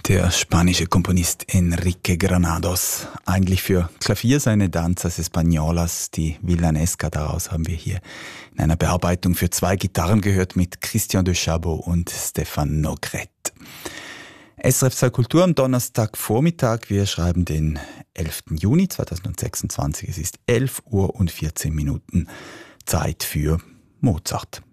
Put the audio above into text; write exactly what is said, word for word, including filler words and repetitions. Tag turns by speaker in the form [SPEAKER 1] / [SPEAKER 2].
[SPEAKER 1] Der spanische Komponist Enrique Granados, eigentlich für Klavier seine Danzas Españolas, die Villanesca, daraus haben wir hier in einer Bearbeitung für zwei Gitarren gehört mit Christian de Chabot und Stéphane Nogret. S R F zwei Kultur am Donnerstagvormittag, wir schreiben den elften Juni zweitausendsechsundzwanzig, es ist elf Uhr und vierzehn Minuten, Zeit für Mozart.